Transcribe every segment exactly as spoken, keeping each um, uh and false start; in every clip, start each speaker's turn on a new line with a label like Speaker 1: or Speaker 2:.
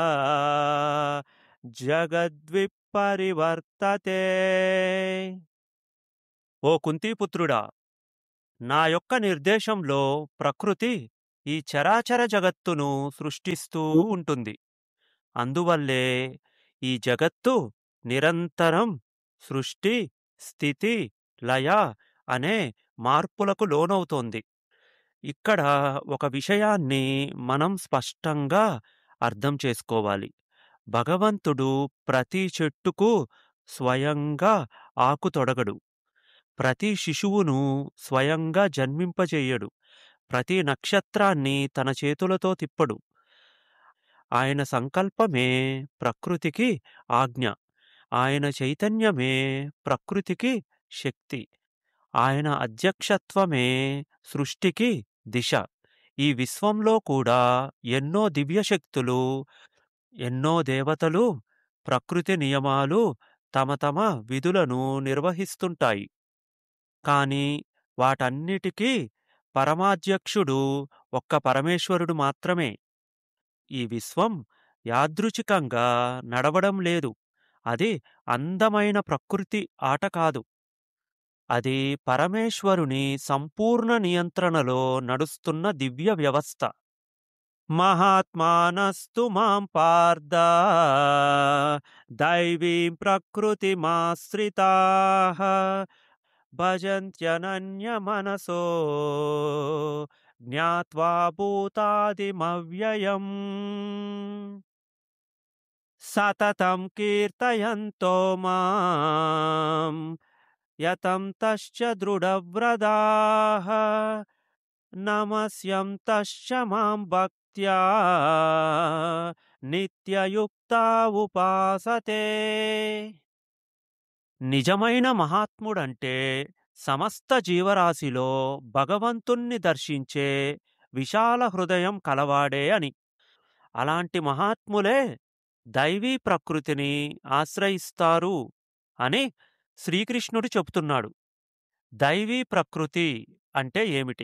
Speaker 1: జగద్విపరివర్తతే. ఓ కుంతీపుత్రుడా, నా యొక్క నిర్దేశంలో ప్రకృతి ఈ చరాచర జగత్తును సృష్టిస్తూ ఉంటుంది. అందువల్లే ఈ జగత్తు నిరంతరం సృష్టి, స్థితి, లయ అనే మార్పులకు లోనవుతోంది. ఇక్కడ ఒక విషయాన్ని మనం స్పష్టంగా అర్థం చేసుకోవాలి. భగవంతుడు ప్రతి చెట్టుకు స్వయంగా ఆకు తొడగడు. ప్రతి శిశువును స్వయంగా జన్మింపజేయడు. ప్రతి నక్షత్రాన్ని తన చేతులతో తిప్పడు. ఆయన సంకల్పమే ప్రకృతికి ఆజ్ఞ. ఆయన చైతన్యమే ప్రకృతికి శక్తి. ఆయన అధ్యక్షత్వమే సృష్టికి దిశ. ఈ విశ్వంలో కూడా ఎన్నో దివ్యశక్తులు, ఎన్నో దేవతలు, ప్రకృతి నియమాలు తమ తమ విధులను నిర్వహిస్తుంటాయి. కానీ వాటన్నిటికీ పరమాధ్యక్షుడు ఒక్క పరమేశ్వరుడు మాత్రమే. ఈ విశ్వం యాదృచ్ఛికంగా నడవడం లేదు. అది అందమైన ప్రకృతి ఆట కాదు. అది పరమేశ్వరుని సంపూర్ణ నియంత్రణలో నడుస్తున్న దివ్య వ్యవస్థ. మహాత్మానస్తు మాం పార్థ దైవీం ప్రకృతిమాశ్రితాః భజంత్యనన్యమనసో జ్ఞాత్వా భూతాదిమవ్యయం. సతతం కీర్తయంతో మాం యతం తశ్చ దృఢవ్రతాః నమస్యంతశ్చ మాం భక్త్యా నిత్యయుక్తా ఉపాసతే. నిజమైన మహాత్ముడంటే సమస్త జీవరాశిలో భగవంతుణ్ణి దర్శించే విశాల హృదయం కలవాడే అని. అలాంటి మహాత్ములే దైవీ ప్రకృతిని ఆశ్రయిస్తారు అని శ్రీకృష్ణుడు చెబుతున్నాడు. దైవీ ప్రకృతి అంటే ఏమిటి?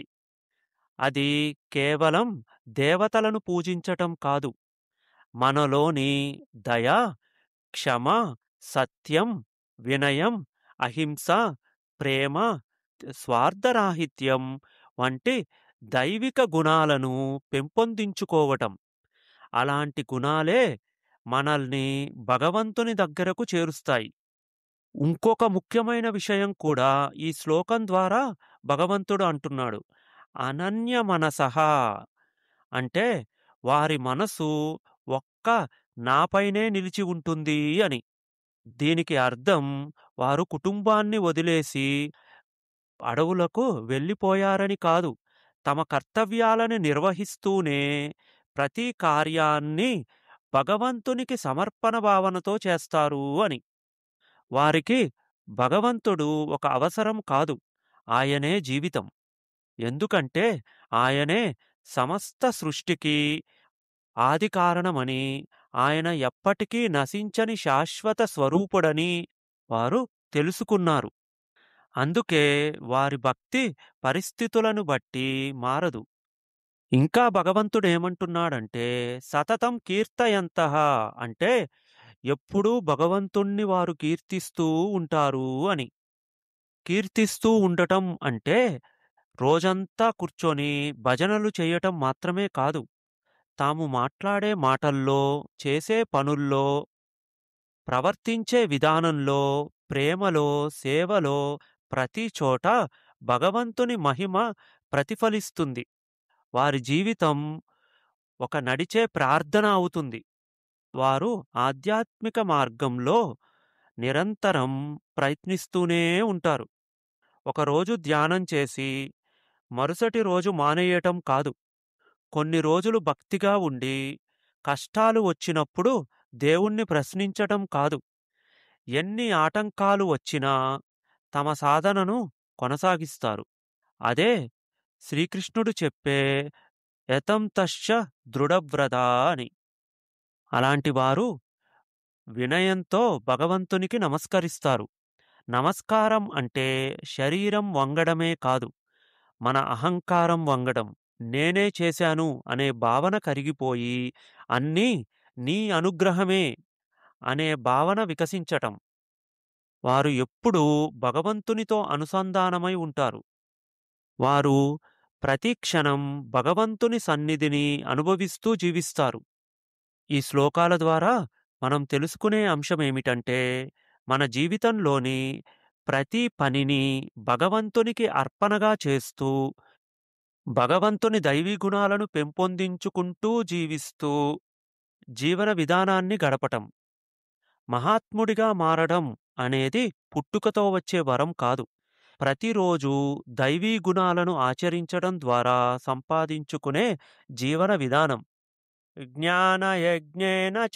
Speaker 1: అది కేవలం దేవతలను పూజించటం కాదు. మనలోని దయ, క్షమ, సత్యం, వినయం, అహింస, ప్రేమ, స్వార్థరాహిత్యం వంటి దైవిక గుణాలను పెంపొందించుకోవటం. అలాంటి గుణాలే మనల్ని భగవంతుని దగ్గరకు చేరుస్తాయి. ఇంకొక ముఖ్యమైన విషయం కూడా ఈ శ్లోకం ద్వారా భగవంతుడు అంటున్నాడు. అనన్య మనసః అంటే వారి మనసు ఒక్క నాపైనే నిలిచి ఉంటుంది అని. దీనికి అర్థం వారు కుటుంబాన్ని వదిలేసి అడవులకు వెళ్ళిపోయారని కాదు. తమ కర్తవ్యాలను నిర్వహిస్తూనే ప్రతి కార్యాన్ని భగవంతునికి సమర్పణ భావనతో చేస్తారు అని. వారికి భగవంతుడు ఒక అవసరం కాదు, ఆయనే జీవితం. ఎందుకంటే ఆయనే సమస్త సృష్టికి ఆది కారణమని, ఆయన ఎప్పటికీ నశించని శాశ్వత స్వరూపుడని వారు తెలుసుకున్నారు. అందుకే వారి భక్తి పరిస్థితులను బట్టి మారదు. ఇంకా భగవంతుడు ఏమంటున్నాడంటే సతతం కీర్తయంతః అంటే ఎప్పుడూ భగవంతుణ్ణి వారు కీర్తిస్తూ ఉంటారు అని. కీర్తిస్తూ ఉండటం అంటే రోజంతా కూర్చొని భజనలు చేయటం మాత్రమే కాదు. తాము మాట్లాడే మాటల్లో, చేసే పనుల్లో, ప్రవర్తించే విధానంలో, ప్రేమలో, సేవలో ప్రతి చోట భగవంతుని మహిమ ప్రతిఫలిస్తుంది. వారి జీవితం ఒక నడిచే ప్రార్థన అవుతుంది. వారు ఆధ్యాత్మిక మార్గంలో నిరంతరం ప్రయత్నిస్తూనే ఉంటారు. ఒకరోజు ధ్యానం చేసి మరుసటి రోజు మానేయటం కాదు. కొన్ని రోజులు భక్తిగా ఉండి కష్టాలు వచ్చినప్పుడు దేవుణ్ణి ప్రశ్నించటం కాదు. ఎన్ని ఆటంకాలు వచ్చినా తమ సాధనను కొనసాగిస్తారు. అదే శ్రీకృష్ణుడు చెప్పే యతం తశ్చ దృఢవ్రత అని. అలాంటి వారు వినయంతో భగవంతునికి నమస్కరిస్తారు. నమస్కారం అంటే శరీరం వంగడమే కాదు, మన అహంకారం వంగడం. నేనే చేశాను అనే భావన కరిగిపోయి అన్నీ నీ అనుగ్రహమే అనే భావన వికసించటం. వారు ఎప్పుడూ భగవంతునితో అనుసంధానమై ఉంటారు. వారు ప్రతి క్షణం భగవంతుని సన్నిధిని అనుభవిస్తూ జీవిస్తారు. ఈ శ్లోకాల ద్వారా మనం తెలుసుకునే అంశమేమిటంటే, మన జీవితంలోని ప్రతి పనిని భగవంతునికి అర్పణగా చేస్తూ, భగవంతుని దైవీ గుణాలను పెంపొందించుకుంటూ జీవిస్తూ, జీవన విధానాన్ని గడపటం. మహాత్ముడిగా మారడం అనేది పుట్టుకతో వచ్చే వరం కాదు. ప్రతిరోజు దైవీ గుణాలను ఆచరించడం ద్వారా సంపాదించుకునే జీవన విధానం. జ్ఞానయజ్ఞేన